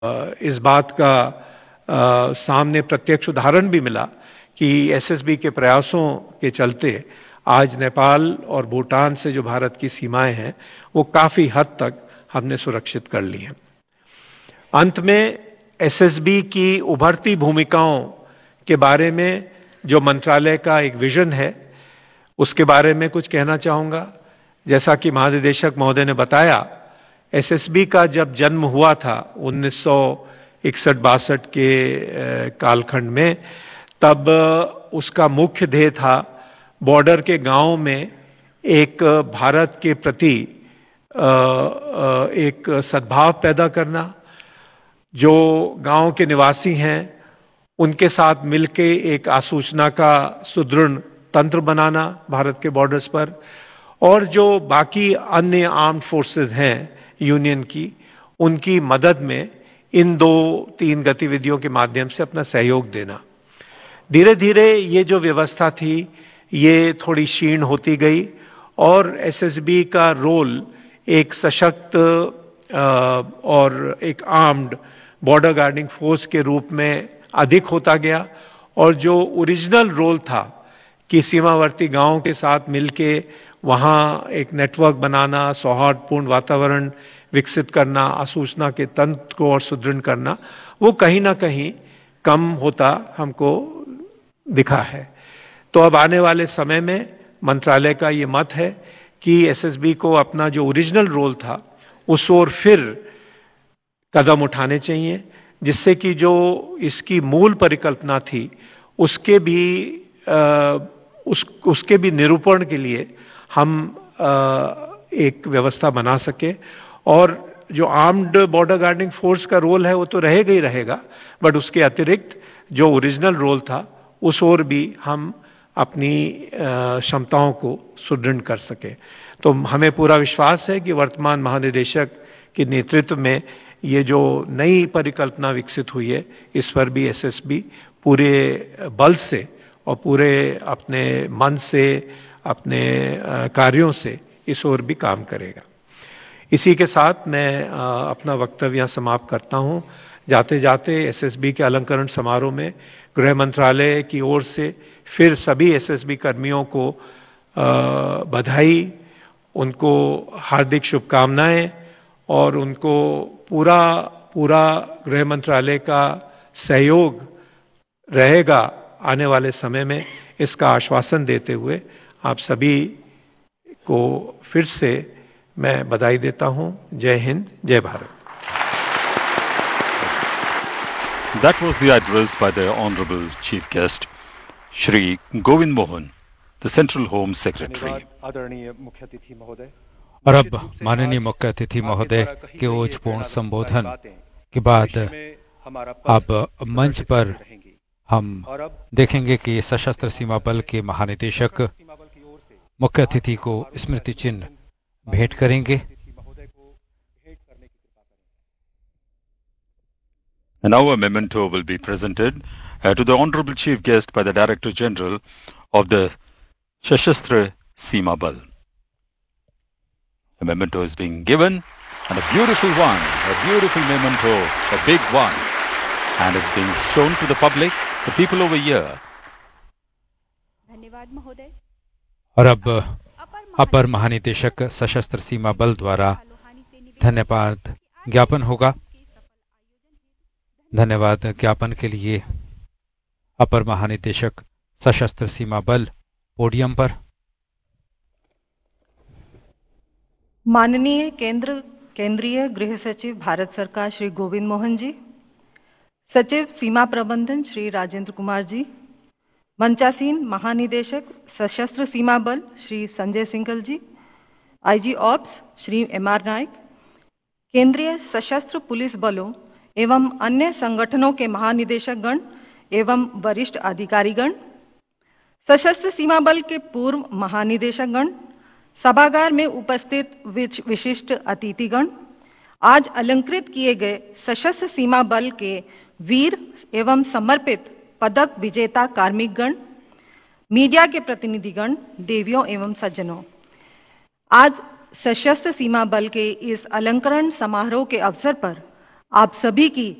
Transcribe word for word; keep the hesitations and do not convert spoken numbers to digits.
इस बात का आ, सामने प्रत्यक्ष उदाहरण भी मिला कि एसएसबी के प्रयासों के चलते आज नेपाल और भूटान से जो भारत की सीमाएं हैं वो काफी हद तक हमने सुरक्षित कर ली हैं। अंत में एसएसबी की उभरती भूमिकाओं के बारे में जो मंत्रालय का एक विजन है उसके बारे में कुछ कहना चाहूँगा। जैसा कि महानिदेशक महोदय ने बताया, एसएसबी का जब जन्म हुआ था उन्नीस सौ इकसठ बासठ के कालखंड में, तब उसका मुख्य ध्येय था बॉर्डर के गांवों में एक भारत के प्रति एक सद्भाव पैदा करना, जो गांव के निवासी हैं उनके साथ मिलके एक आसूचना का सुदृढ़ तंत्र बनाना भारत के बॉर्डर्स पर, और जो बाकी अन्य आर्म्ड फोर्सेस हैं यूनियन की, उनकी मदद में इन दो तीन गतिविधियों के माध्यम से अपना सहयोग देना। धीरे धीरे ये जो व्यवस्था थी ये थोड़ी क्षीण होती गई और एसएसबी का रोल एक सशक्त और एक आर्म्ड बॉर्डर गार्डिंग फोर्स के रूप में अधिक होता गया, और जो ओरिजिनल रोल था कि सीमावर्ती गांवों के साथ मिलके वहाँ एक नेटवर्क बनाना, सौहार्दपूर्ण वातावरण विकसित करना, आसूचना के तंत्र को और सुदृढ़ करना, वो कहीं ना कहीं कम होता हमको दिखा है। तो अब आने वाले समय में मंत्रालय का ये मत है कि एसएसबी को अपना जो ओरिजिनल रोल था उस ओर फिर कदम उठाने चाहिए, जिससे कि जो इसकी मूल परिकल्पना थी उसके भी आ, उस उसके भी निरूपण के लिए हम आ, एक व्यवस्था बना सके। और जो आर्म्ड बॉर्डर गार्डिंग फोर्स का रोल है वो तो रहेगा ही रहेगा, बट उसके अतिरिक्त जो ओरिजिनल रोल था उस ओर भी हम अपनी क्षमताओं को सुदृढ़ कर सके। तो हमें पूरा विश्वास है कि वर्तमान महानिदेशक के नेतृत्व में ये जो नई परिकल्पना विकसित हुई है इस पर भी एसएसबी पूरे बल से और पूरे अपने मन से, अपने कार्यों से इस ओर भी काम करेगा। इसी के साथ मैं अपना वक्तव्य यहाँ समाप्त करता हूँ। जाते जाते एसएसबी के अलंकरण समारोह में गृह मंत्रालय की ओर से फिर सभी एसएसबी कर्मियों को बधाई, उनको हार्दिक शुभकामनाएं, और उनको पूरा पूरा गृह मंत्रालय का सहयोग रहेगा आने वाले समय में, इसका आश्वासन देते हुए आप सभी को फिर से मैं बधाई देता हूं। जय हिंद, जय Bharat. That was the address by the Honorable Chief Guest, Shri Govind Mohan, the Central Home Secretary. और अब माननीय मुख्य अतिथि महोदय के ओजपूर्ण संबोधन के बाद अब मंच पर हम देखेंगे कि सशस्त्र सीमा बल के महानिदेशक मुख्य अतिथि को स्मृति चिन्ह भेंट करेंगे। And now a memento will be presented uh, to the Honorable Chief Guest by the Director General of the Sashastra Seema Bal. A memento is being given, and a beautiful one, a beautiful memento, a big one, and it's being shown to the public, the people over here. धन्यवाद महोदय। और अब अपर महानिदेशक सशस्त्र सीमा बल द्वारा धन्यवाद ज्ञापन होगा। धन्यवाद ज्ञापन के लिए अपर महानिदेशक सशस्त्र सीमा बल पोडियम पर। माननीय केंद्र केंद्रीय गृह सचिव भारत सरकार श्री गोविंद मोहन जी, सचिव सीमा प्रबंधन श्री राजेंद्र कुमार जी, मंचासीन महानिदेशक सशस्त्र सीमा बल श्री संजय सिंघल जी, IG ops Shri M R नायक, केंद्रीय सशस्त्र पुलिस बलों एवं अन्य संगठनों के महानिदेशक गण एवं वरिष्ठ अधिकारीगण, सशस्त्र सीमा बल के पूर्व महानिदेशक गण, सभागार में उपस्थित विशिष्ट अतिथिगण, आज अलंकृत किए गए सशस्त्र सीमा बल के वीर एवं समर्पित पदक विजेता कार्मिकगण, मीडिया के प्रतिनिधिगण, देवियों एवं सज्जनों, आज सशस्त्र सीमा बल के इस अलंकरण समारोह के अवसर पर आप सभी की